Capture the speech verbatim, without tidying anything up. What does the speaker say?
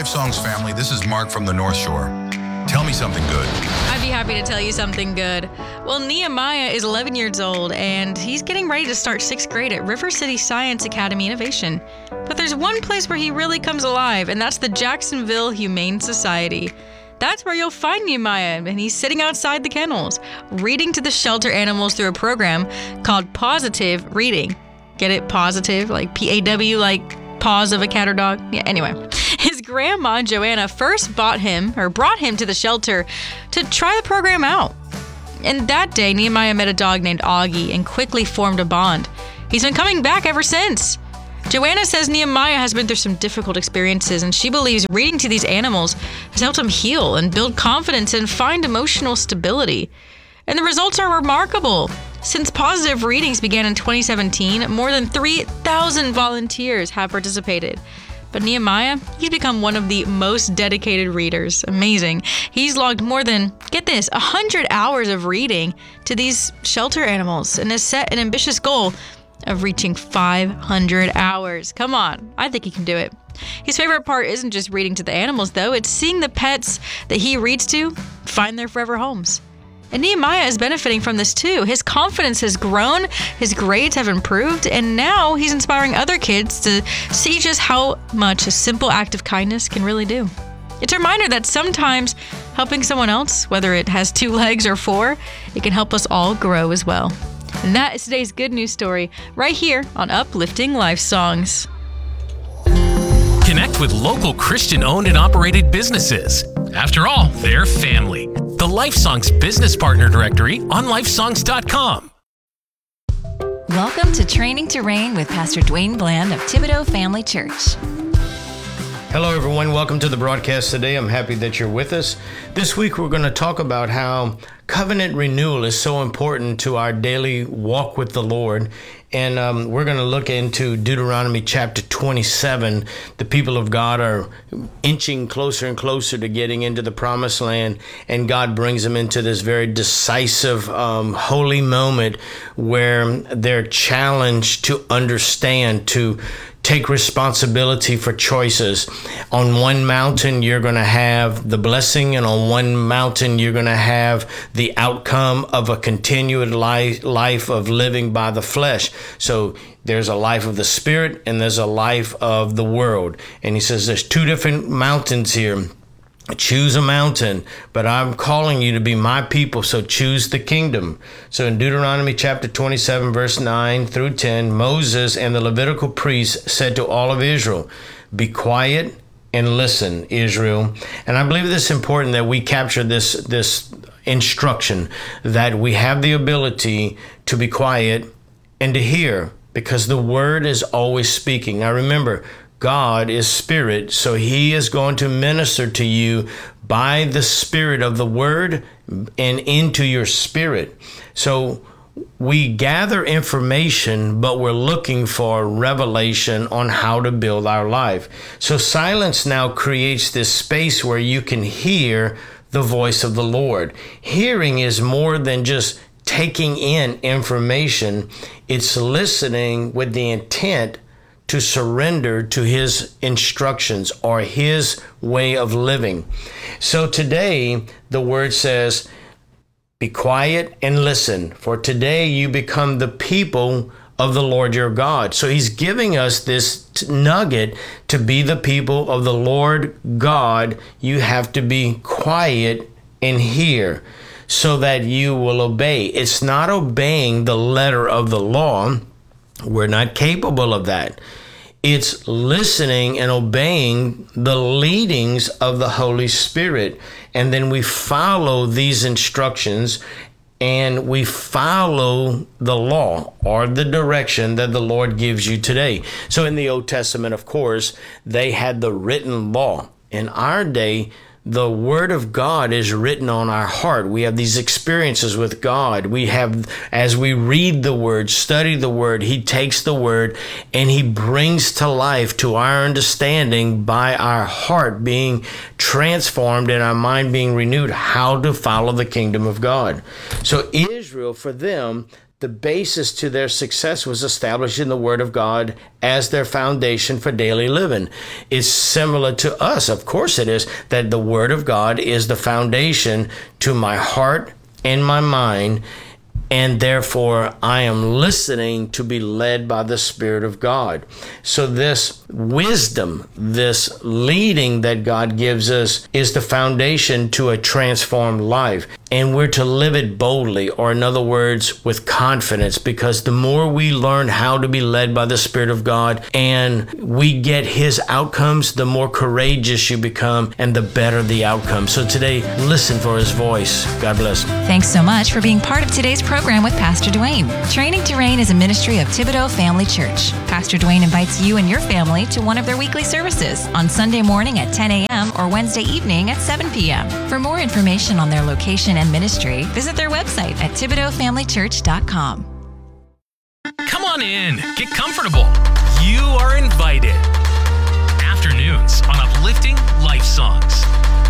Life Songs family, this is Mark from the North Shore. Tell me something good. I'd be happy to tell you something good. Well, Nehemiah is eleven years old, and he's getting ready to start sixth grade at River City Science Academy Innovation. But there's one place where he really comes alive, and that's the Jacksonville Humane Society. That's where you'll find Nehemiah, and he's sitting outside the kennels, reading to the shelter animals through a program called Positive Reading. Get it? Positive? Like P A W, like paws of a cat or dog? Yeah, anyway. His grandma, Joanna, first bought him, or brought him to the shelter to try the program out. And that day, Nehemiah met a dog named Augie and quickly formed a bond. He's been coming back ever since. Joanna says Nehemiah has been through some difficult experiences, and she believes reading to these animals has helped him heal and build confidence and find emotional stability. And the results are remarkable. Since Positive Readings began in twenty seventeen, more than three thousand volunteers have participated. But Nehemiah, he's become one of the most dedicated readers. Amazing. He's logged more than, get this, one hundred hours of reading to these shelter animals and has set an ambitious goal of reaching five hundred hours. Come on, I think he can do it. His favorite part isn't just reading to the animals, though. It's seeing the pets that he reads to find their forever homes. And Nehemiah is benefiting from this too. His confidence has grown, his grades have improved, and now he's inspiring other kids to see just how much a simple act of kindness can really do. It's a reminder that sometimes helping someone else, whether it has two legs or four, it can help us all grow as well. And that is today's good news story, right here on Uplifting Life Songs. Connect with local Christian-owned and operated businesses. After all, they're family. The Life Songs Business Partner Directory on life songs dot com. Welcome to Training to Reign with Pastor Dwayne Bland of Thibodaux Family Church. Hello, everyone. Welcome to the broadcast today. I'm happy that you're with us. This week, we're going to talk about how covenant renewal is so important to our daily walk with the Lord. And um, we're going to look into Deuteronomy chapter twenty-seven. The people of God are inching closer and closer to getting into the promised land, and God brings them into this very decisive, um, holy moment where they're challenged to understand, to take responsibility for choices. On one mountain, you're going to have the blessing, and on one mountain, you're going to have the outcome of a continued life, life of living by the flesh. So there's a life of the spirit, and there's a life of the world. And he says there's two different mountains here. Choose a mountain, but I'm calling you to be my people, so choose the kingdom. So in Deuteronomy chapter twenty-seven, verse nine through ten, Moses and the Levitical priests said to all of Israel, "Be quiet and listen, Israel." And I believe it's important that we capture this, this instruction, that we have the ability to be quiet and to hear, because the word is always speaking. Now remember, God is spirit, so he is going to minister to you by the spirit of the word and into your spirit. So we gather information, but we're looking for revelation on how to build our life. So silence now creates this space where you can hear the voice of the Lord. Hearing is more than just taking in information. It's listening with the intent to surrender to his instructions or his way of living. So today, the word says, be quiet and listen, for today you become the people of the Lord your God. So he's giving us this nugget to be the people of the Lord God. You have to be quiet and hear so that you will obey. It's not obeying the letter of the law. We're not capable of that. It's listening and obeying the leadings of the Holy Spirit. And then we follow these instructions, and we follow the law or the direction that the Lord gives you today. So in the Old Testament, of course, they had the written law. In our day, the word of God is written on our heart. We have these experiences with God. We have, as we read the word, study the word, he takes the word and he brings to life to our understanding by our heart being transformed and our mind being renewed, how to follow the kingdom of God. So Israel, for them, the basis to their success was establishing the Word of God as their foundation for daily living. It's similar to us. Of course it is, that the Word of God is the foundation to my heart and my mind, and therefore I am listening to be led by the Spirit of God. So this wisdom, this leading that God gives us is the foundation to a transformed life. And we're to live it boldly, or in other words, with confidence, because the more we learn how to be led by the Spirit of God and we get His outcomes, the more courageous you become and the better the outcome. So today, listen for His voice. God bless. Thanks so much for being part of today's program with Pastor Dwayne. Training to Reign is a ministry of Thibodeau Family Church. Pastor Dwayne invites you and your family to one of their weekly services on Sunday morning at ten a.m. or Wednesday evening at seven p.m. For more information on their location and ministry, visit their website at thibodeau family church dot com. Come on in, get comfortable. You are invited.